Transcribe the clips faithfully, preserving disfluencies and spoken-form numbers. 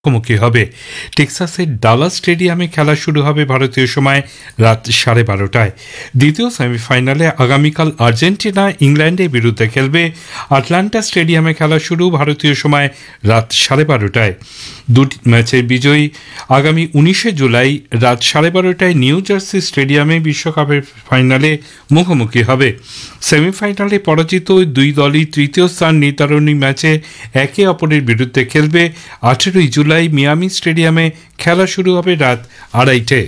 মুখোমুখি হবে। টেক্সাসের ডালাস স্টেডিয়ামে খেলা শুরু হবে ভারতীয় সময় রাত সাড়ে বারোটায়। দ্বিতীয় সেমিফাইনালে আগামীকাল আর্জেন্টিনা ইংল্যান্ডের বিরুদ্ধে খেলবে। আটলান্টা স্টেডিয়ামে খেলা শুরু ভারতীয় সময় রাত সাড়ে বারোটায়। দুটি ম্যাচের বিজয়ী আগামী উনিশে জুলাই রাত সাড়ে বারোটায় নিউ জার্সি স্টেডিয়ামে বিশ্বকাপের ফাইনালে মুখোমুখি হবে। সেমিফাইনালে পরাজিত দুই দলই তৃতীয় স্থান নির্ধারণী ম্যাচে একে অপরের বিরুদ্ধে খেলবে। আঠেরোই জুলাই মিয়ামি স্টেডিয়ামে খেলা শুরু হবে রাত আড়াইটে।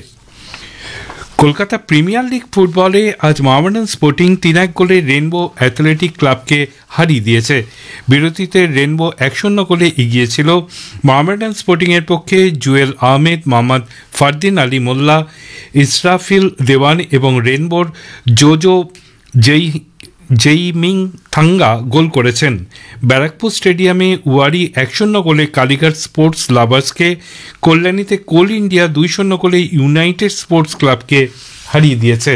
কলকাতা প্রিমিয়ার লিগ ফুটবলে আজ মোহামেডান স্পোর্টিং তিন এক গোলে রেনবো অ্যাথলেটিক ক্লাবকে হারিয়ে দিয়েছে। বিরতিতে রেনবো এক শূন্য গোলে এগিয়েছিল। মোহামেডান স্পোর্টিংয়ের পক্ষে জুয়েল আহমেদ, মোহাম্মদ ফারদিন আলী মোল্লা, ইসরাফিল দেওয়ান এবং রেনবোর জোজো জেই জেইমিং থাঙ্গা গোল করেছেন। ব্যারাকপুর স্টেডিয়ামে ওয়ারি এক শূন্য গোলে কালীঘাট স্পোর্টস লাভার্সকে, কল্যাণীতে কোল ইন্ডিয়া দুই শূন্য গোলে ইউনাইটেড স্পোর্টস ক্লাবকে হারিয়ে দিয়েছে।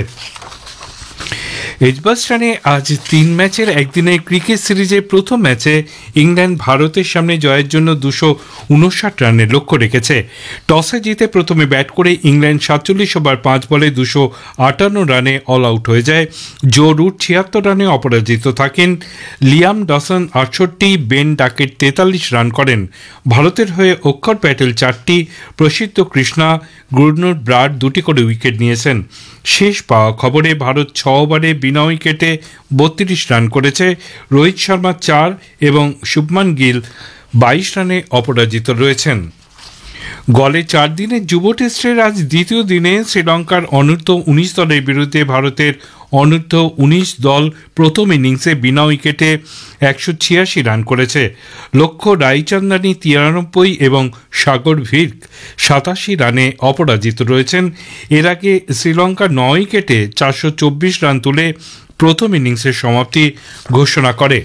এজবাস্টানে আজ তিন ম্যাচের একদিনের ক্রিকেট সিরিজের প্রথম ম্যাচে ইংল্যান্ড ভারতের সামনে জয়ের জন্য দুশো উনষাট রানের লক্ষ্য রেখেছে। টসে জিতে প্রথমে ব্যাট করে ইংল্যান্ড সাতচল্লিশ ওভার পাঁচ বলে দুশো আটান্ন রানে অল আউট হয়ে যায়। জো রুট ছিয়াত্তর রানে অপরাজিত থাকেন। লিয়াম ডসন আটষট্টি, বেন ডাকেট তেতাল্লিশ রান করেন। ভারতের হয়ে অক্ষর প্যাটেল চারটি, প্রসিদ্ধ কৃষ্ণা, গুরনুর ব্রাড দুটি করে উইকেট নিয়েছেন। শেষ পাওয়া খবরে ভারত ছ ওভারে বিনা উইকেটে বত্রিশ রান করেছে। রোহিত শর্মা চার এবং শুভমান গিল বাইশ রানে অপরাজিত রয়েছেন। গলে চার দিনের যুব টেস্টের আজ দ্বিতীয় দিনে শ্রীলঙ্কার অনূর্ধ্ব উনিশ দলের বিরুদ্ধে ভারতের অনূর্ধ্ব উনিশ দল প্রথম ইনিংসে বিনা উইকেটে একশো ছিয়াশি রান করেছে। লক্ষ্য রায়চন্দানী তিরানব্বই এবং সাগর ভির্ক সাতাশি রানে অপরাজিত রয়েছেন। এর আগে শ্রীলঙ্কা নয় উইকেটে চারশো চব্বিশ রান তুলে প্রথম ইনিংসের সমাপ্তি ঘোষণা করে।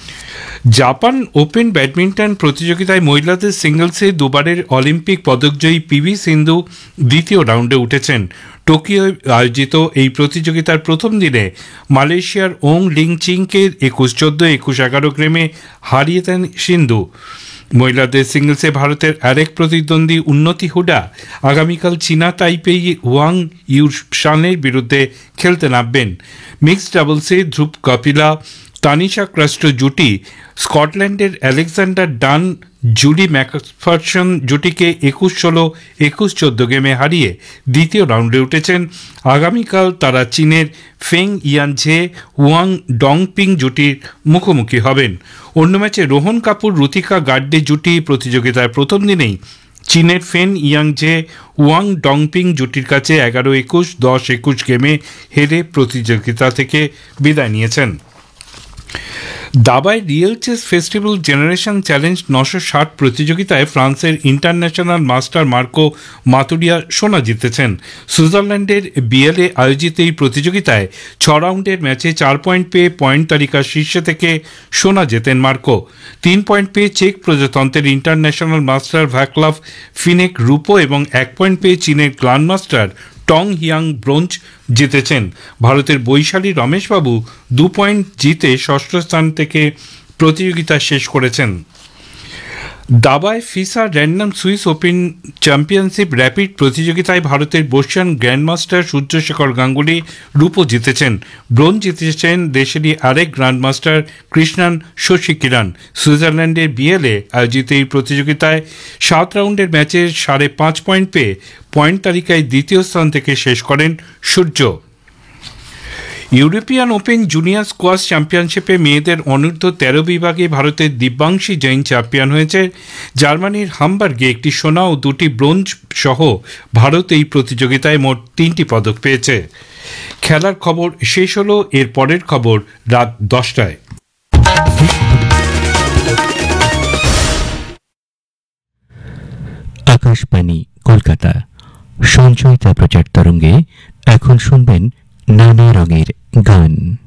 জাপান ওপেন ব্যাডমিন্টন প্রতিযোগিতায় মহিলাদের সিঙ্গলসে দুবারের অলিম্পিক পদকজয়ী পিভি সিন্ধু দ্বিতীয় রাউন্ডে উঠেছেন। টোকিওয় আয়োজিত এই প্রতিযোগিতার প্রথম দিনে মালয়েশিয়ার ওং লিং চিংকে একুশ চোদ্দ একুশ এগারো গেমে হারিয়ে দেন সিন্ধু। মহিলাদের সিঙ্গলসে ভারতের আরেক প্রতিদ্বন্দ্বী উন্নতি হুডা আগামীকাল চীনা তাইপেই ওয়াং ইউশানের বিরুদ্ধে খেলতে নামবেন। মিক্সড ডাবলসে ধ্রুব কপিলা তানিশা ক্রাস্টো জুটি স্কটল্যান্ডের আলেকজান্ডার ডান জুডি ম্যাকফারসন জুটিকে একুশ ষোলো একুশ চোদ্দ গেমে হারিয়ে দ্বিতীয় রাউন্ডে উঠেছেন। আগামীকাল তারা চীনের ফেং ইয়ানঝে ওয়াং ডংপিং জুটির মুখোমুখি হবেন। অন্য ম্যাচে রোহন কাপুর রুতিকা গার্ডে জুটি প্রতিযোগিতার প্রথম দিনেই চীনের ফেন ইয়াংঝে ওয়াং ডংপিং জুটির কাছে এগারো একুশ দশ একুশ গেমে হেরে প্রতিযোগিতা থেকে বিদায় নিয়েছেন। দাবায় real chess festival generation challenge নশো ষাট প্রতিযোগিতায় ফ্রান্সের ইন্টারন্যাশনাল মাস্টার মার্কো মাতুরিয়া সোনা জিতেছেন। সুইজারল্যান্ডের বিয়েলে আয়োজিত এই প্রতিযোগিতায় ছ রাউন্ডের ম্যাচে চার পয়েন্ট পেয়ে পয়েন্ট তালিকার শীর্ষে থেকে সোনা জেতেন মার্কো। তিন পয়েন্ট পেয়ে চেক প্রজাতন্ত্রের ইন্টারন্যাশনাল মাস্টার ভ্যাক্লাভ ফিনেক রূপো এবং এক পয়েন্ট পেয়ে চীনের গ্র্যান্ড মাস্টার টং হিয়াং ব্রোঞ্জ জিতেছেন। ভারতের বৈশালী রমেশবাবু দু পয়েন্ট জিতে ষষ্ঠ স্থান থেকে প্রতিযোগিতা শেষ করেছেন। দাবায় visa random Swiss open championship rapid প্রতিযোগিতায় ভারতের বর্ষিয়ান গ্র্যান্ডমাস্টার সূর্যশেখর গাঙ্গুলি রূপো জিতেছেন। ব্রোঞ্জ জিতেছেন দেশেরই আরেক গ্র্যান্ডমাস্টার কৃষ্ণান শশী কিরণ। সুইজারল্যান্ডের বিয়েলে আয়োজিত এই প্রতিযোগিতায় সাত রাউন্ডের ম্যাচে সাড়ে পাঁচ পয়েন্ট পেয়ে পয়েন্ট তালিকায় দ্বিতীয় স্থান থেকে শেষ করেন সূর্য। ইউরোপিয়ান ওপেন জুনিয়র স্কোয়াশ চ্যাম্পিয়নশিপে মেয়েদের অনূর্ধ্ব তেরো বিভাগে ভারতের দিব্যাংশী জৈন চ্যাম্পিয়ন হয়েছে। জার্মানির হামবার্গে একটি সোনা ও দুটি ব্রোঞ্জ সহ ভারত এই প্রতিযোগিতায় মোট তিনটি পদক পেয়েছে। খেলার খবর শেষ হলো। এর পরের খবর রাত দশটায়। আকাশবাণী কলকাতা সঞ্চয়িতা প্রচার তরঙ্গে এখন শুনবেন নানা রঙের গান।